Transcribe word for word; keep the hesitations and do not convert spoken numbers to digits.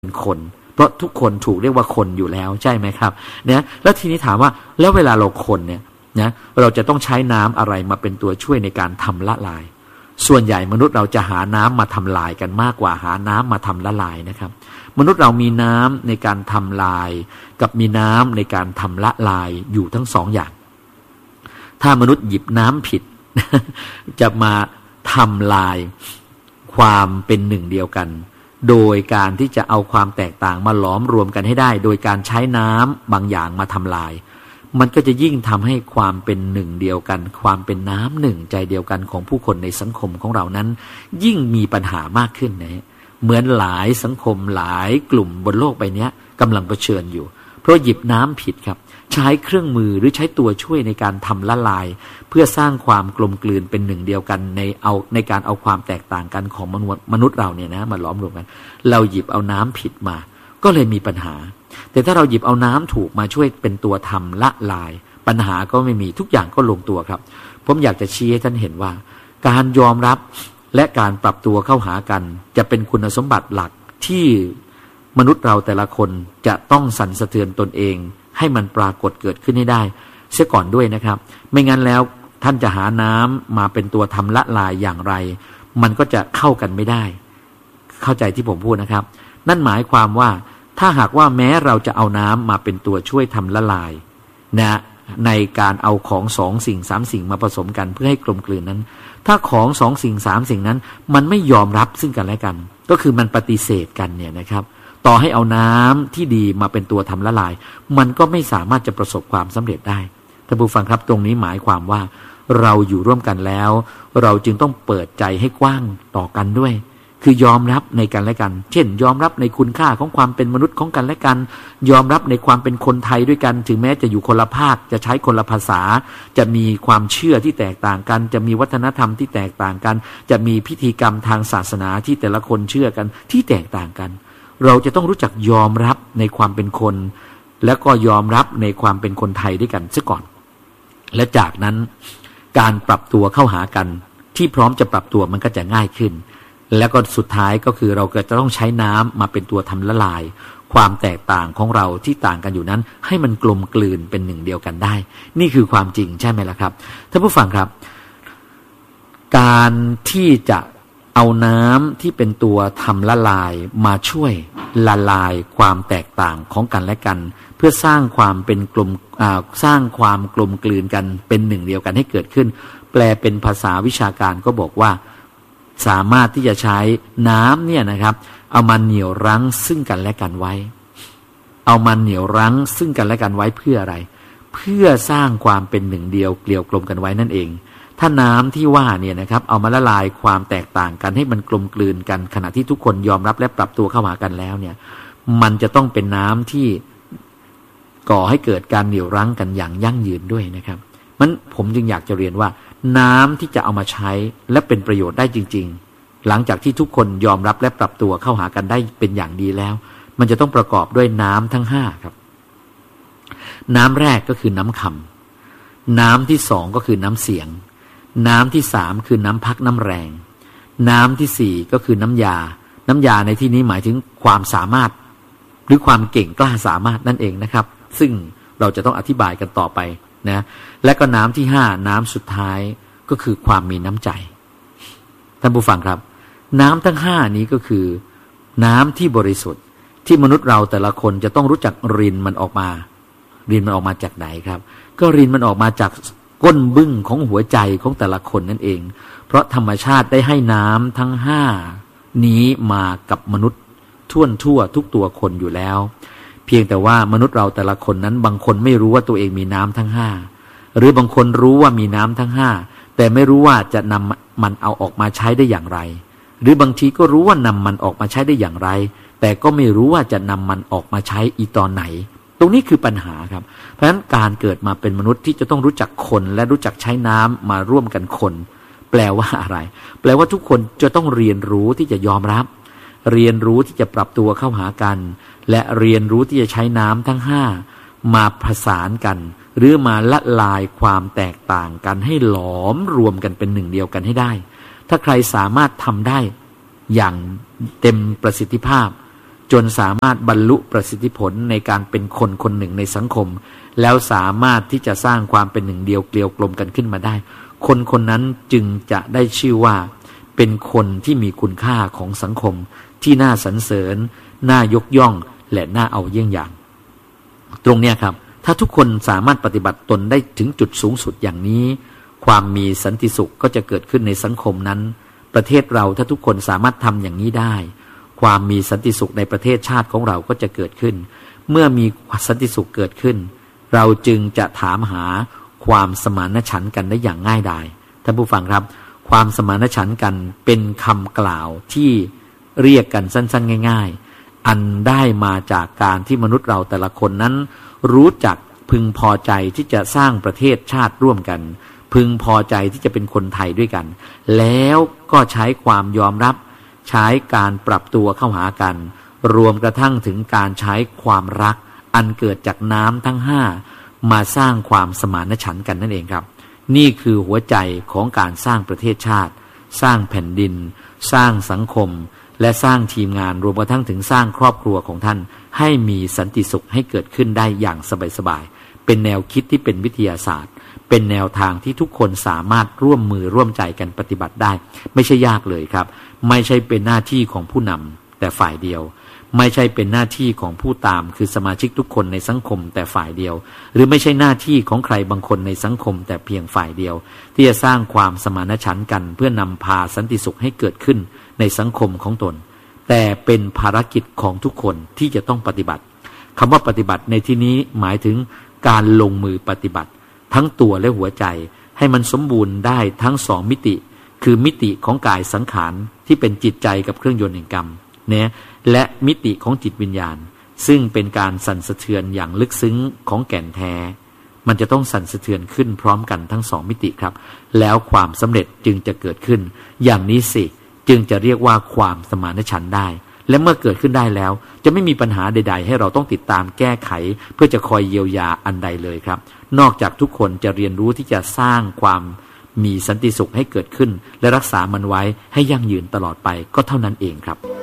เป็นคนเพราะทุกคนถูกเรียกว่าคนอยู่แล้วใช่ไหมครับเนี่ยแล้วทีนี้ถามว่าแล้วเวลาเราคนเนี่ยนะเราจะต้องใช้น้ำอะไรมาเป็นตัวช่วยในการทำละลายส่วนใหญ่มนุษย์เราจะหาน้ำมาทำลายกันมากกว่าหาน้ำมาทำละลายนะครับมนุษย์เรามีน้ำในการทำลายกับมีน้ำในการทำละลายอยู่ทั้งสองอย่างถ้ามนุษย์หยิบน้ำผิด จะมาทำลายความเป็นหนึ่งเดียวกันโดยการที่จะเอาความแตกต่างมาหลอมรวมกันให้ได้โดยการใช้น้ำบางอย่างมาทำลายมันก็จะยิ่งทำให้ความเป็นหนึ่งเดียวกันความเป็นน้ำหนึ่งใจเดียวกันของผู้คนในสังคมของเรานั้นยิ่งมีปัญหามากขึ้นนะเหมือนหลายสังคมหลายกลุ่มบนโลกใบนี้กำลังเผชิญอยู่เพราะหยิบน้ำผิดครับใช้เครื่องมือหรือใช้ตัวช่วยในการทำละลายเพื่อสร้างความกลมกลืนเป็นหนึ่งเดียวกันในเอาในการเอาความแตกต่างกันของมนุษย์มนุษย์เราเนี่ยนะมาล้อมรวมกันเราหยิบเอาน้ำผิดมาก็เลยมีปัญหาแต่ถ้าเราหยิบเอาน้ำถูกมาช่วยเป็นตัวทำละลายปัญหาก็ไม่มีทุกอย่างก็ลงตัวครับผมอยากจะชี้ให้ท่านเห็นว่าการยอมรับและการปรับตัวเข้าหากันจะเป็นคุณสมบัติหลักที่มนุษย์เราแต่ละคนจะต้องสั่นสะเทือนตนเองให้มันปรากฏเกิดขึ้นให้ได้เสียก่อนด้วยนะครับไม่งั้นแล้วท่านจะหาน้ำมาเป็นตัวทำละลายอย่างไรมันก็จะเข้ากันไม่ได้เข้าใจที่ผมพูดนะครับนั่นหมายความว่าถ้าหากว่าแม้เราจะเอาน้ำมาเป็นตัวช่วยทำละลายนะในการเอาของสองสิ่งสามสิ่งมาผสมกันเพื่อให้กลมกลืนนั้นถ้าของสองสิ่งสามสิ่งนั้นมันไม่ยอมรับซึ่งกันและกันก็คือมันปฏิเสธกันเนี่ยนะครับต่อให้เอาน้ำที่ดีมาเป็นตัวทำละลายมันก็ไม่สามารถจะประสบความสำเร็จได้ท่านผู้ฟังครับตรงนี้หมายความว่าเราอยู่ร่วมกันแล้วเราจึงต้องเปิดใจให้กว้างต่อกันด้วยคือยอมรับในกันและกันเช่นยอมรับในคุณค่าของความเป็นมนุษย์ของกันและกันยอมรับในความเป็นคนไทยด้วยกันถึงแม้จะอยู่คนละภาคจะใช้คนละภาษาจะมีความเชื่อที่แตกต่างกันจะมีวัฒนธรรมที่แตกต่างกันจะมีพิธีกรรมทางศาสนาที่แต่ละคนเชื่อกันที่แตกต่างกันเราจะต้องรู้จักยอมรับในความเป็นคนแล้วก็ยอมรับในความเป็นคนไทยด้วยกันซะก่อนและจากนั้นการปรับตัวเข้าหากันที่พร้อมจะปรับตัวมันก็จะง่ายขึ้นแล้วก็สุดท้ายก็คือเราก็จะต้องใช้น้ำมาเป็นตัวทำละลายความแตกต่างของเราที่ต่างกันอยู่นั้นให้มันกลมกลืนเป็นหนึ่งเดียวกันได้นี่คือความจริงใช่ไหมล่ะครับท่านผู้ฟังครับการที่จะเอาน้ำที่เป็นตัวทำละลายมาช่วยละลายความแตกต่างของกันและกันเพื่อสร้างความเป็นกลมสร้างความกลมกลืนกันเป็นหนึ่งเดียวกันให้เกิดขึ้นแปลเป็นภาษาวิชาการก็บอกว่าสามารถที่จะใช้น้ำเนี่ยนะครับเอามาเหนี่ยวรั้งซึ่งกันและกันไว้เอามาเหนี่ยวรั้งซึ่งกันและกันไว้เพื่ออะไรเพื่อสร้างความเป็นหนึ่งเดียวเกลียวกลมกันไว้นั่นเองถ้าน้ำที่ว่าเนี่ยนะครับเอามาละลายความแตกต่างกันให้มันกลมกลืนกันขณะที่ทุกคนยอมรับและปรับตัวเข้าหากันแล้วเนี่ยมันจะต้องเป็นน้ำที่ก่อให้เกิดการเหนี่ยวรั้งกันอย่างยั่งยืนด้วยนะครับมันผมจึงอยากจะเรียนว่าน้ำที่จะเอามาใช้และเป็นประโยชน์ได้จริงๆหลังจากที่ทุกคนยอมรับและปรับตัวเข้าหากันได้เป็นอย่างดีแล้วมันจะต้องประกอบด้วยน้ำทั้งห้าครับน้ำแรกก็คือน้ำคำน้ำที่สองก็คือน้ำเสียงน้ำที่สามคือน้ำพักน้ำแรงน้ำที่สี่ก็คือน้ำยาน้ำยาในที่นี้หมายถึงความสามารถหรือความเก่งกล้าสามารถนั่นเองนะครับซึ่งเราจะต้องอธิบายกันต่อไปนะและก็น้ำที่ห้าน้ำสุดท้ายก็คือความมีน้ำใจท่านผู้ฟังครับน้ำทั้งห้านี้ก็คือน้ำที่บริสุทธิ์ที่มนุษย์เราแต่ละคนจะต้องรู้จักรินมันออกมารินมันออกมาจากไหนครับก็รินมันออกมาจากก้นบึ้งของหัวใจของแต่ละคนนั่นเองเพราะธรรมชาติได้ให้น้ำทั้งห้านี้มากับมนุษย์ทั่วทั่วทุกตัวคนอยู่แล้วเพียงแต่ว่ามนุษย์เราแต่ละคนนั้นบางคนไม่รู้ว่าตัวเองมีน้ำทั้งห้าหรือบางคนรู้ว่ามีน้ำทั้งห้าแต่ไม่รู้ว่าจะนำมันเอาออกมาใช้ได้อย่างไรหรือบางทีก็รู้ว่านำมันออกมาใช้ได้อย่างไรแต่ก็ไม่รู้ว่าจะนำมันออกมาใช้อีตอนไหนตรงนี้คือปัญหาครับเพราะฉะนั้นการเกิดมาเป็นมนุษย์ที่จะต้องรู้จักคนและรู้จักใช้น้ำมาร่วมกันคนแปลว่าอะไรแปลว่าทุกคนจะต้องเรียนรู้ที่จะยอมรับเรียนรู้ที่จะปรับตัวเข้าหากันและเรียนรู้ที่จะใช้น้ำทั้งห้ามาผสานกันหรือมาละลายความแตกต่างกันให้หลอมรวมกันเป็นหนึ่งเดียวกันให้ได้ถ้าใครสามารถทำได้อย่างเต็มประสิทธิภาพจนสามารถบรรลุประสิทธิผลในการเป็นคนคนหนึ่งในสังคมแล้วสามารถที่จะสร้างความเป็นหนึ่งเดียวเกลียวกลมกันขึ้นมาได้คนคนนั้นจึงจะได้ชื่อว่าเป็นคนที่มีคุณค่าของสังคมที่น่าสรรเสริญน่ายกย่องและน่าเอาเยี่ยงอย่างตรงเนี้ยครับถ้าทุกคนสามารถปฏิบัติตนได้ถึงจุดสูงสุดอย่างนี้ความมีสันติสุขก็จะเกิดขึ้นในสังคมนั้นประเทศเราถ้าทุกคนสามารถทำอย่างนี้ได้ความมีสันติสุขในประเทศชาติของเราก็จะเกิดขึ้นเมื่อมีสันติสุขเกิดขึ้นเราจึงจะถามหาความสมานฉันท์กันได้อย่างง่ายดายท่านผู้ฟังครับความสมานฉันท์กันเป็นคำกล่าวที่เรียกกันสั้นๆง่ายๆอันได้มาจากการที่มนุษย์เราแต่ละคนนั้นรู้จักพึงพอใจที่จะสร้างประเทศชาติร่วมกันพึงพอใจที่จะเป็นคนไทยด้วยกันแล้วก็ใช้ความยอมรับใช้การปรับตัวเข้าหากันรวมกระทั่งถึงการใช้ความรักอันเกิดจากน้ำทั้งห้ามาสร้างความสมานฉันท์กันนั่นเองครับนี่คือหัวใจของการสร้างประเทศชาติสร้างแผ่นดินสร้างสังคมและสร้างทีมงานรวมกระทั่งถึงสร้างครอบครัวของท่านให้มีสันติสุขให้เกิดขึ้นได้อย่างสบายๆเป็นแนวคิดที่เป็นวิทยาศาสตร์เป็นแนวทางที่ทุกคนสามารถร่วมมือร่วมใจกันปฏิบัติได้ไม่ใช่ยากเลยครับไม่ใช่เป็นหน้าที่ของผู้นำแต่ฝ่ายเดียวไม่ใช่เป็นหน้าที่ของผู้ตามคือสมาชิกทุกคนในสังคมแต่ฝ่ายเดียวหรือไม่ใช่หน้าที่ของใครบางคนในสังคมแต่เพียงฝ่ายเดียวที่จะสร้างความสมานฉันท์กันเพื่อนำพาสันติสุขให้เกิดขึ้นในสังคมของตนแต่เป็นภารกิจของทุกคนที่จะต้องปฏิบัติคำว่าปฏิบัติในที่นี้หมายถึงการลงมือปฏิบัติทั้งตัวและหัวใจให้มันสมบูรณ์ได้ทั้งสองมิติคือมิติของกายสังขารที่เป็นจิตใจกับเครื่องยนต์แห่งกรรมเนี่ยและมิติของจิตวิญญาณซึ่งเป็นการสั่นสะเทือนอย่างลึกซึ้งของแก่นแท้มันจะต้องสั่นสะเทือนขึ้นพร้อมกันทั้งสองมิติครับแล้วความสำเร็จจึงจะเกิดขึ้นอย่างนี้สิจึงจะเรียกว่าความสมานฉันท์ได้และเมื่อเกิดขึ้นได้แล้วจะไม่มีปัญหาใดๆให้เราต้องติดตามแก้ไขเพื่อจะคอยเยียวยาอันใดเลยครับนอกจากทุกคนจะเรียนรู้ที่จะสร้างความมีสันติสุขให้เกิดขึ้นและรักษามันไว้ให้ยั่งยืนตลอดไปก็เท่านั้นเองครับ